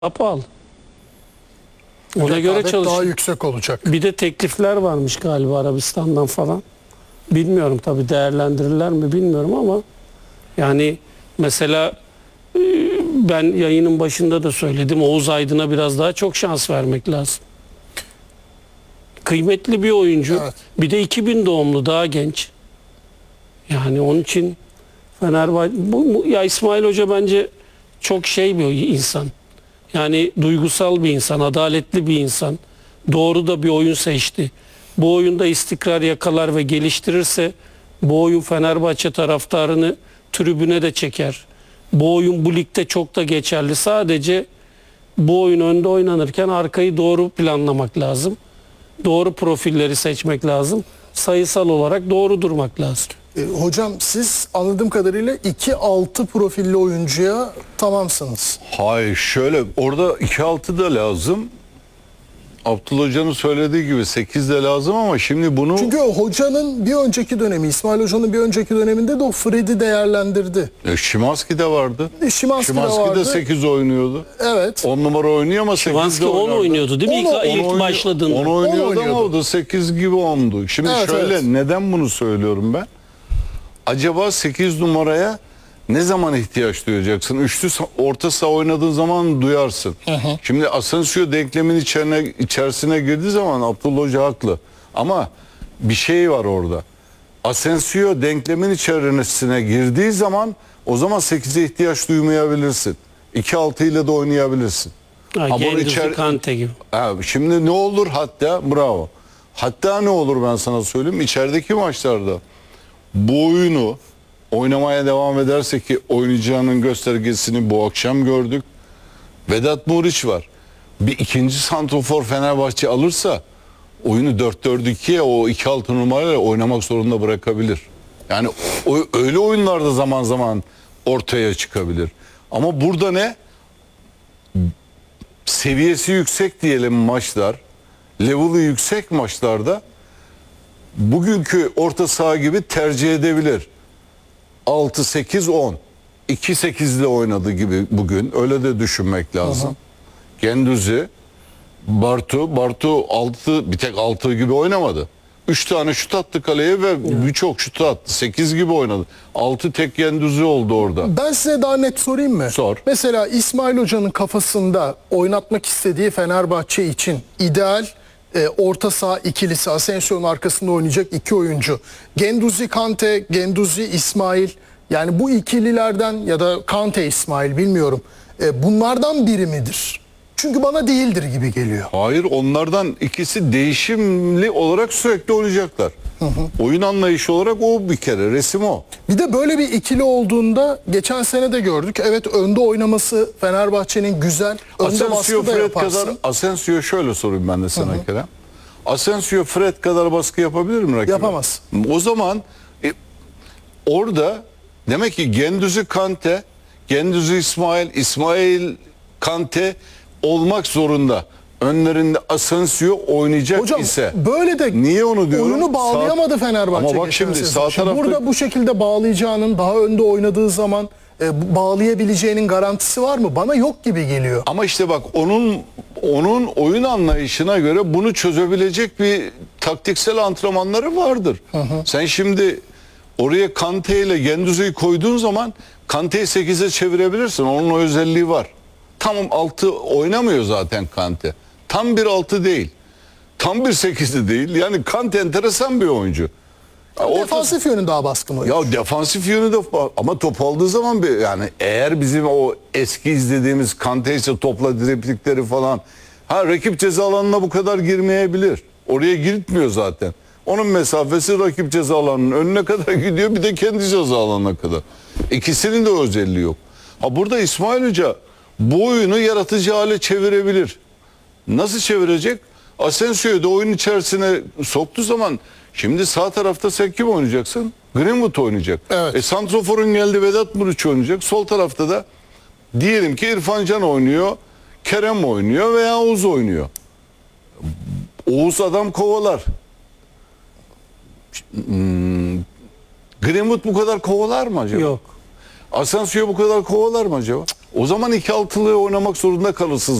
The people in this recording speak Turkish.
pahalı. Ona göre çalış. Daha yüksek olacak. Bir de teklifler varmış galiba Arabistan'dan falan. Bilmiyorum tabii, değerlendirirler mi bilmiyorum ama yani mesela ben yayının başında da söyledim, Oğuz Aydın'a biraz daha çok şans vermek lazım. Kıymetli bir oyuncu. Evet. Bir de 2000 doğumlu, daha genç. Yani onun için Fenerbahçe ya İsmail Hoca bence çok şey bir insan. Yani duygusal bir insan, adaletli bir insan. Doğru da bir oyun seçti. Bu oyunda istikrar yakalar ve geliştirirse bu oyun Fenerbahçe taraftarını tribüne de çeker. Bu oyun bu ligde çok da geçerli. Sadece bu oyun önde oynanırken arkayı doğru planlamak lazım. Doğru profilleri seçmek lazım. Sayısal olarak doğru durmak lazım. Hocam siz anladığım kadarıyla 2-6 profilli oyuncuya tamamsınız. Hayır, şöyle orada 2-6 da lazım. Abdullah Hoca'nın söylediği gibi 8 de lazım ama şimdi bunu... Çünkü o hocanın bir önceki dönemi, İsmail Hoca'nın bir önceki döneminde de o Fred'i değerlendirdi. Şimanski de vardı. Şimanski de Şimanski vardı. de 8 oynuyordu. Evet. 10 numara oynuyor ama 8 de Şimanski 10 oynardı. oynuyordu değil mi? İlk başladığında. 10 oynuyordu ama oynuyordu. o da 8 gibi 10'du. Şimdi Evet, şöyle, evet. neden bunu söylüyorum ben? Acaba 8 numaraya ne zaman ihtiyaç duyacaksın? Üçlü orta saha oynadığın zaman duyarsın. Şimdi Asensio denklemin içerisine girdiği zaman Abdullah Hoca haklı. Ama bir şey var orada. Asensio denklemin içerisine girdiği zaman o zaman 8'e ihtiyaç duymayabilirsin. 2-6 ile de oynayabilirsin. Ama Gendouzi, Kante gibi. Şimdi ne olur hatta, bravo. Hatta ne olur ben sana söyleyeyim. İçerideki maçlarda bu oyunu oynamaya devam ederse, ki oynayacağının göstergesini bu akşam gördük. Vedat Muriç var. Bir ikinci santrofor Fenerbahçe alırsa oyunu 4-4-2'ye, o 2-6 numarayla oynamak zorunda bırakabilir. Yani öyle oyunlarda zaman zaman ortaya çıkabilir. Ama burada ne? Seviyesi yüksek diyelim maçlar, level'ı yüksek maçlarda bugünkü orta saha gibi tercih edebilir. 6-8-10. 2-8'de oynadı gibi bugün. Öyle de düşünmek lazım. Gendouzi, Bartu 6, bir tek 6 gibi oynamadı. 3 tane şut attı kaleye ve birçok şut attı. 8 gibi oynadı. 6 tek Gendouzi oldu orada. Ben size daha net sorayım mı? Sor. Mesela İsmail Hoca'nın kafasında oynatmak istediği Fenerbahçe için ideal orta saha ikilisi, Asensio'nun arkasında oynayacak iki oyuncu. Gendouzi Kante, Gendouzi İsmail, yani bu ikililerden ya da Kante İsmail bilmiyorum. Bunlardan biri midir? Çünkü bana değildir gibi geliyor. Hayır, onlardan ikisi değişimli olarak sürekli oynayacaklar. Oyun anlayışı olarak o bir kere, resim o. Bir de böyle bir ikili olduğunda geçen sene de gördük. Evet, önde oynaması Fenerbahçe'nin güzel. Önde Asensio, baskı da Fred yaparsın. kadar, Asensio şöyle sorayım ben de sana Kerem. Asensio Fred kadar baskı yapabilir mi rakibe? Yapamaz. O zaman orada demek ki Gendouzi Kante, Gendouzi İsmail Kante olmak zorunda. Önlerinde Asensio oynayacak Hocam ise. böyle de Niye onu diyorum? oyunu bağlayamadı Fenerbahçe. Ama bak geçen şimdi sezon. sağ tarafta... Burada bu şekilde bağlayacağının, daha önde oynadığı zaman bağlayabileceğinin garantisi var mı? Bana yok gibi geliyor. Ama işte bak, onun oyun anlayışına göre bunu çözebilecek bir taktiksel antrenmanları vardır. Sen şimdi oraya Kante ile Gendouzi'yi koyduğun zaman Kante'yi 8'e çevirebilirsin. Onun o özelliği var. Tam 6 oynamıyor zaten Kante. Tam bir 6 değil. Tam bir 8'de değil. Yani Kante enteresan bir oyuncu. Defansif yönü daha baskın oynuyor. Ya defansif yönü de, ama top aldığı zaman yani eğer bizim o eski izlediğimiz Kante ise topla driplikleri falan, rakip ceza alanına bu kadar girmeyebilir. Oraya gitmiyor zaten. Onun mesafesi rakip ceza alanının önüne kadar gidiyor, bir de kendi ceza alanına kadar. İkisinin de özelliği yok. Burada İsmail Hoca bu oyunu yaratıcı hale çevirebilir. Nasıl çevirecek? Asensio'yu da oyun içerisine soktuğu zaman, şimdi sağ tarafta sen kim oynayacaksın? Greenwood oynayacak. Evet. Santrofor'un geldi, Vedat Muriç oynayacak. Sol tarafta da diyelim ki İrfan Can oynuyor, Kerem oynuyor veya Oğuz oynuyor. Oğuz adam kovalar. Greenwood bu kadar kovalar mı acaba? Yok. Asensio bu kadar kovalar mı acaba? O zaman 2-6'lı oynamak zorunda kalırsınız.